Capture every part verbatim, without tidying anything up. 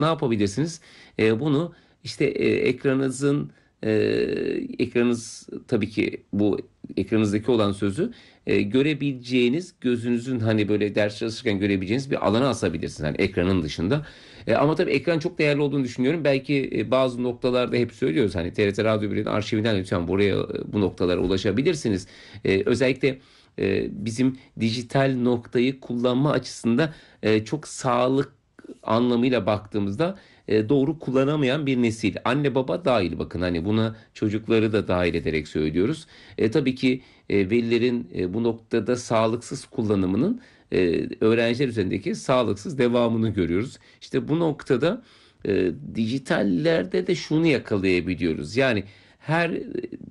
Ne yapabilirsiniz? Eee, bunu işte eee, ekranınızın eee, ekranınız tabii ki bu ekranınızdaki olan sözü eee, görebileceğiniz, gözünüzün hani böyle ders çalışırken görebileceğiniz bir alana asabilirsiniz. Hani ekranın dışında. E, ama tabii ekran çok değerli olduğunu düşünüyorum. Belki e, bazı noktalarda hep söylüyoruz. Hani T R T Radyo birinin arşivinden lütfen buraya e, bu noktalara ulaşabilirsiniz. E, özellikle e, bizim dijital noktayı kullanma açısında e, çok sağlık anlamıyla baktığımızda e, doğru kullanamayan bir nesil. Anne baba dahil, bakın hani buna çocukları da dahil ederek söylüyoruz. E, tabii ki e, velilerin e, bu noktada sağlıksız kullanımının e, öğrenciler üzerindeki sağlıksız devamını görüyoruz. İşte bu noktada e, dijitallerde de şunu yakalayabiliyoruz. Yani her e,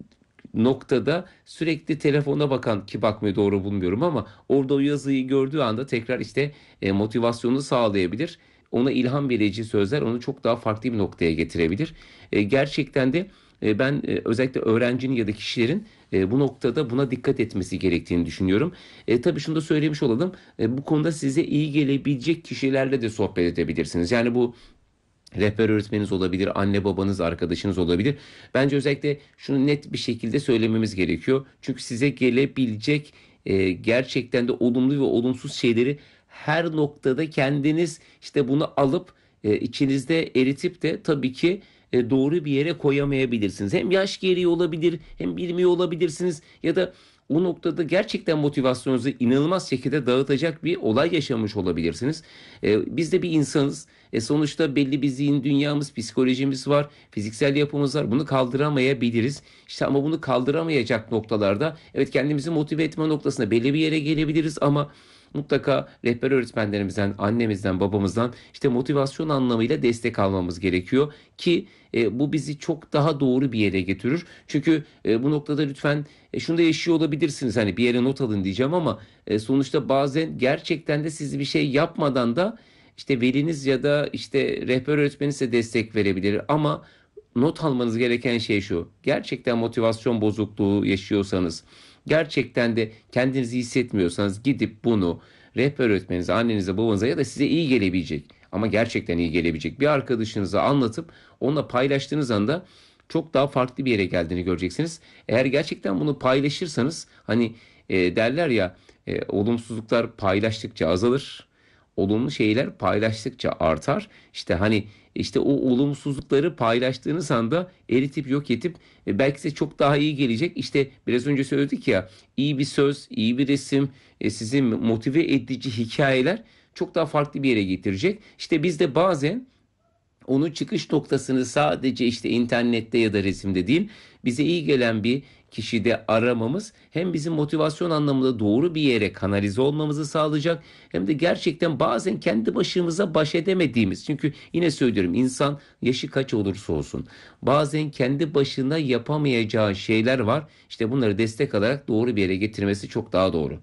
noktada sürekli telefona bakan, ki bakmayı doğru bulmuyorum ama orada o yazıyı gördüğü anda tekrar işte e, motivasyonu sağlayabilir. Ona ilham verici sözler onu çok daha farklı bir noktaya getirebilir. E, gerçekten de e, ben e, özellikle öğrencinin ya da kişilerin e, bu noktada buna dikkat etmesi gerektiğini düşünüyorum. E, tabii şunu da söylemiş olalım. E, bu konuda size iyi gelebilecek kişilerle de sohbet edebilirsiniz. Yani bu rehber öğretmeniniz olabilir, anne babanız, arkadaşınız olabilir. Bence özellikle şunu net bir şekilde söylememiz gerekiyor. Çünkü size gelebilecek e, gerçekten de olumlu ve olumsuz şeyleri her noktada kendiniz işte bunu alıp e, içinizde eritip de tabii ki e, doğru bir yere koyamayabilirsiniz. Hem yaş gereği olabilir, hem bilmiyor olabilirsiniz ya da o noktada gerçekten motivasyonunuzu inanılmaz şekilde dağıtacak bir olay yaşamış olabilirsiniz. E, biz de bir insanız. E sonuçta belli bir zihin dünyamız, psikolojimiz var, fiziksel yapımız var. Bunu kaldıramayabiliriz. İşte ama bunu kaldıramayacak noktalarda evet kendimizi motive etme noktasında belli bir yere gelebiliriz ama mutlaka rehber öğretmenlerimizden, annemizden, babamızdan işte motivasyon anlamıyla destek almamız gerekiyor ki e, bu bizi çok daha doğru bir yere getirir. Çünkü e, bu noktada lütfen e, şunu da yaşıyor olabilirsiniz. Hani bir yere not alın diyeceğim ama e, sonuçta bazen gerçekten de siz bir şey yapmadan da işte veliniz ya da işte rehber öğretmeni size destek verebilir ama not almanız gereken şey şu. Gerçekten motivasyon bozukluğu yaşıyorsanız, gerçekten de kendinizi hissetmiyorsanız gidip bunu rehber öğretmeninize, annenize, babanıza ya da size iyi gelebilecek ama gerçekten iyi gelebilecek bir arkadaşınıza anlatıp onunla paylaştığınız anda çok daha farklı bir yere geldiğini göreceksiniz. Eğer gerçekten bunu paylaşırsanız hani e, derler ya e, olumsuzluklar paylaştıkça azalır, olumlu şeyler paylaştıkça artar. İşte hani işte o olumsuzlukları paylaştığınız anda eritip yok edip e, belki size çok daha iyi gelecek. İşte biraz önce söyledik ya, iyi bir söz, iyi bir resim, e, sizi motive edici hikayeler çok daha farklı bir yere getirecek. İşte biz de bazen onun çıkış noktasını sadece işte internette ya da resimde değil, bize iyi gelen bir kişide aramamız hem bizim motivasyon anlamında doğru bir yere kanalize olmamızı sağlayacak hem de gerçekten bazen kendi başımıza baş edemediğimiz, çünkü yine söylüyorum, insan yaşı kaç olursa olsun bazen kendi başına yapamayacağı şeyler var. İşte bunları destek alarak doğru bir yere getirmesi çok daha doğru.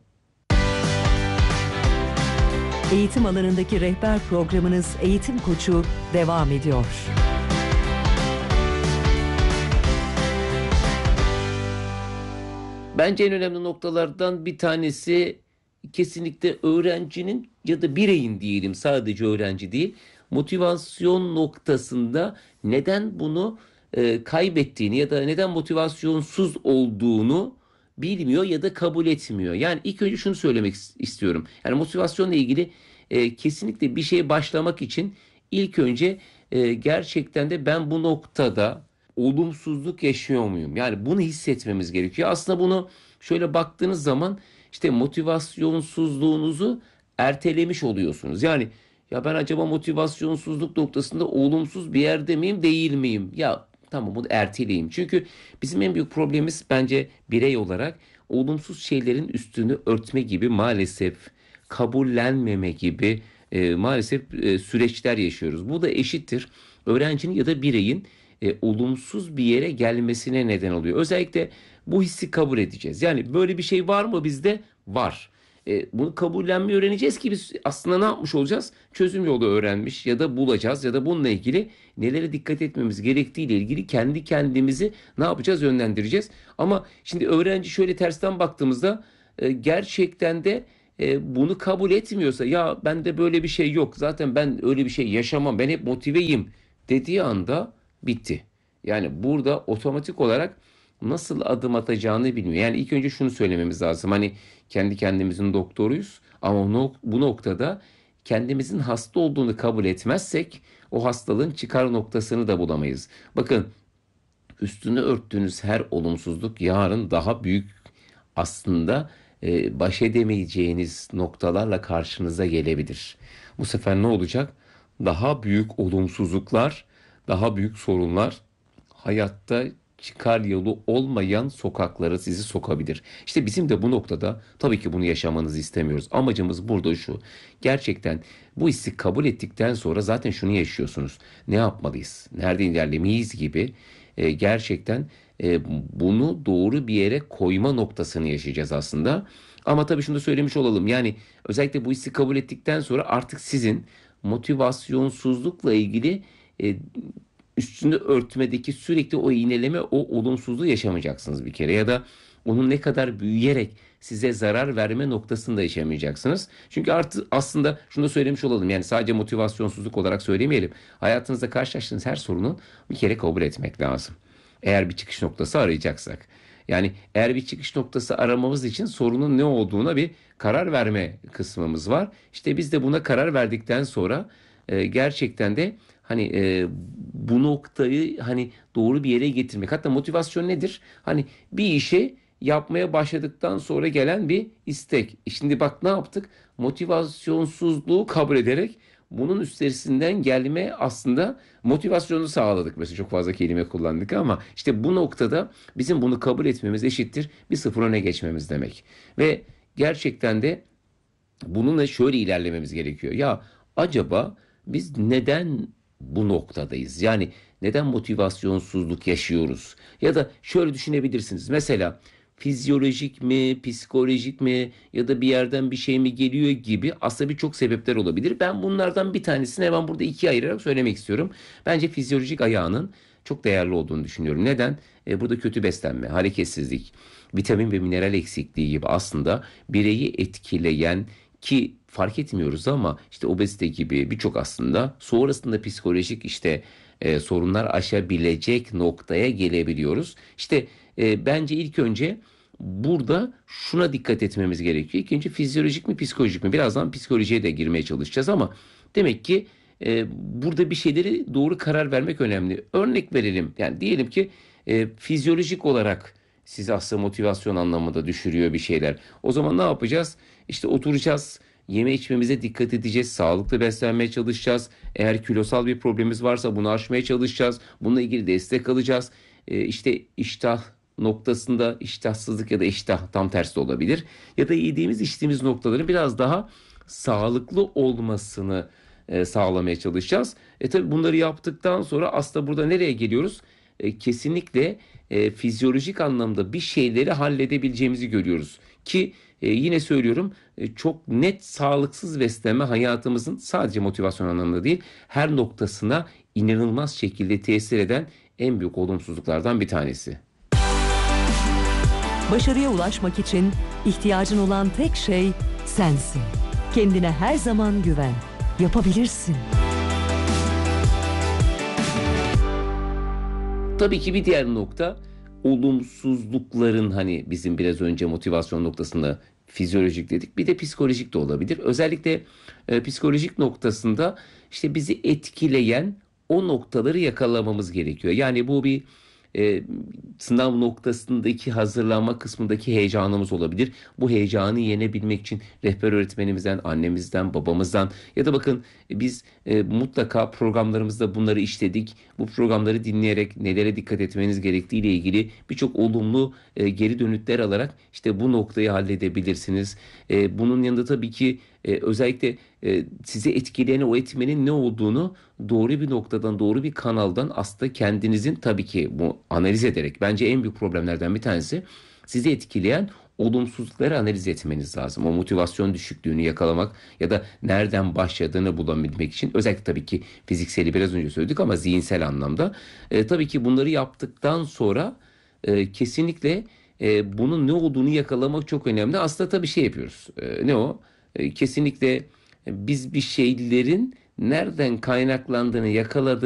Eğitim alanındaki rehber programınız Eğitim Koçu devam ediyor. Bence en önemli noktalardan bir tanesi kesinlikle öğrencinin ya da bireyin diyelim, sadece öğrenci değil, motivasyon noktasında neden bunu e, kaybettiğini ya da neden motivasyonsuz olduğunu bilmiyor ya da kabul etmiyor. Yani ilk önce şunu söylemek istiyorum. Yani motivasyonla ilgili e, kesinlikle bir şeye başlamak için ilk önce e, gerçekten de ben bu noktada olumsuzluk yaşıyor muyum? Yani bunu hissetmemiz gerekiyor. Aslında bunu şöyle baktığınız zaman işte motivasyonsuzluğunuzu ertelemiş oluyorsunuz. Yani ya ben acaba motivasyonsuzluk noktasında olumsuz bir yerde miyim, değil miyim? Ya tamam, bunu erteleyeyim. Çünkü bizim en büyük problemimiz bence birey olarak olumsuz şeylerin üstünü örtme gibi, maalesef kabullenmeme gibi e, maalesef e, süreçler yaşıyoruz. Bu da eşittir öğrencinin ya da bireyin e, olumsuz bir yere gelmesine neden oluyor. Özellikle bu hissi kabul edeceğiz. Yani böyle bir şey var mı bizde? Var. E, bunu kabullenmeyi öğreneceğiz ki biz aslında ne yapmış olacağız? Çözüm yolu öğrenmiş ya da bulacağız ya da bununla ilgili nelere dikkat etmemiz gerektiğiyle ilgili kendi kendimizi ne yapacağız? Yönlendireceğiz. Ama şimdi öğrenci şöyle tersten baktığımızda e, gerçekten de e, bunu kabul etmiyorsa, ya bende böyle bir şey yok, zaten ben öyle bir şey yaşamam, ben hep motiveyim dediği anda bitti. Yani burada otomatik olarak nasıl adım atacağını bilmiyor. Yani ilk önce şunu söylememiz lazım. Hani kendi kendimizin doktoruyuz ama no- bu noktada kendimizin hasta olduğunu kabul etmezsek o hastalığın çıkar noktasını da bulamayız. Bakın, üstünü örttüğünüz her olumsuzluk yarın daha büyük, aslında e, baş edemeyeceğiniz noktalarla karşınıza gelebilir. Bu sefer ne olacak? Daha büyük olumsuzluklar, daha büyük sorunlar, hayatta çıkar yolu olmayan sokaklara sizi sokabilir. İşte bizim de bu noktada tabii ki bunu yaşamanızı istemiyoruz. Amacımız burada şu: gerçekten bu hissi kabul ettikten sonra zaten şunu yaşıyorsunuz. Ne yapmalıyız? Nerede ilerlemeyiz gibi e, gerçekten e, bunu doğru bir yere koyma noktasını yaşayacağız aslında. Ama tabii şunu da söylemiş olalım. Yani özellikle bu hissi kabul ettikten sonra artık sizin motivasyonsuzlukla ilgili e, üstünü örtmedeki sürekli o iğneleme, o olumsuzluğu yaşamayacaksınız bir kere. Ya da onun ne kadar büyüyerek size zarar verme noktasında yaşamayacaksınız. Çünkü artık aslında şunu da söylemiş olalım. Yani sadece motivasyonsuzluk olarak söylemeyelim. Hayatınızda karşılaştığınız her sorunu bir kere kabul etmek lazım. Eğer bir çıkış noktası arayacaksak. Yani eğer bir çıkış noktası aramamız için sorunun ne olduğuna bir karar verme kısmımız var. İşte biz de buna karar verdikten sonra e, gerçekten de hani e, bu noktayı hani doğru bir yere getirmek. Hatta motivasyon nedir? Hani bir işi yapmaya başladıktan sonra gelen bir istek. E Şimdi bak, ne yaptık? Motivasyonsuzluğu kabul ederek bunun üstesinden gelme aslında motivasyonu sağladık. Mesela çok fazla kelime kullandık ama işte bu noktada bizim bunu kabul etmemiz eşittir bir sıfır öne geçmemiz demek. Ve gerçekten de bununla şöyle ilerlememiz gerekiyor. Ya acaba biz neden bu noktadayız? Yani neden motivasyonsuzluk yaşıyoruz? Ya da şöyle düşünebilirsiniz. Mesela fizyolojik mi, psikolojik mi, ya da bir yerden bir şey mi geliyor gibi aslında birçok sebepler olabilir. Ben bunlardan bir tanesini hemen burada ikiye ayırarak söylemek istiyorum. Bence fizyolojik ayağının çok değerli olduğunu düşünüyorum. Neden? E, burada kötü beslenme, hareketsizlik, vitamin ve mineral eksikliği gibi aslında bireyi etkileyen, ki fark etmiyoruz ama işte obezite gibi birçok aslında sonrasında psikolojik işte e, sorunlar aşabilecek noktaya gelebiliyoruz. İşte e, bence ilk önce burada şuna dikkat etmemiz gerekiyor. İlk önce fizyolojik mi, psikolojik mi? Birazdan psikolojiye de girmeye çalışacağız ama demek ki e, burada bir şeyleri doğru karar vermek önemli. Örnek verelim. Yani diyelim ki e, fizyolojik olarak sizi aslında motivasyon anlamında düşürüyor bir şeyler. O zaman ne yapacağız? İşte oturacağız, yeme içmemize dikkat edeceğiz, sağlıklı beslenmeye çalışacağız. Eğer kilosal bir problemimiz varsa bunu aşmaya çalışacağız. Bununla ilgili destek alacağız. Ee, işte iştah noktasında iştahsızlık ya da iştah tam tersi de olabilir. Ya da yediğimiz içtiğimiz noktaların biraz daha sağlıklı olmasını e, sağlamaya çalışacağız. E tabii bunları yaptıktan sonra aslında burada nereye geliyoruz? E, kesinlikle e, fizyolojik anlamda bir şeyleri halledebileceğimizi görüyoruz. Ki e, yine söylüyorum, e, çok net sağlıksız beslenme hayatımızın sadece motivasyon anlamında değil, her noktasına inanılmaz şekilde tesir eden en büyük olumsuzluklardan bir tanesi. Başarıya ulaşmak için ihtiyacın olan tek şey sensin. Kendine her zaman güven. Yapabilirsin. Tabii ki bir diğer nokta, olumsuzlukların hani bizim biraz önce motivasyon noktasında fizyolojik dedik. Bir de psikolojik de olabilir. Özellikle e, psikolojik noktasında işte bizi etkileyen o noktaları yakalamamız gerekiyor. Yani bu bir e, sınav noktasındaki hazırlanma kısmındaki heyecanımız olabilir. Bu heyecanı yenebilmek için rehber öğretmenimizden, annemizden, babamızdan ya da bakın, biz e, mutlaka programlarımızda bunları işledik. Bu programları dinleyerek nelere dikkat etmeniz gerektiği ile ilgili birçok olumlu e, geri dönütler alarak işte bu noktayı halledebilirsiniz. E, bunun yanında tabii ki e, özellikle e, sizi etkileyen o etmenin ne olduğunu doğru bir noktadan, doğru bir kanaldan aslında kendinizin tabii ki bu analiz ederek, bence en büyük problemlerden bir tanesi sizi etkileyen olumsuzlukları analiz etmeniz lazım. O motivasyon düşüklüğünü yakalamak ya da nereden başladığını bulabilmek için, özellikle tabii ki fizikseli biraz önce söyledik ama zihinsel anlamda. E, tabii ki bunları yaptıktan sonra e, kesinlikle e, bunun ne olduğunu yakalamak çok önemli. Aslında tabii şey yapıyoruz. E, ne o? E, kesinlikle biz bir şeylerin nereden kaynaklandığını yakaladığımız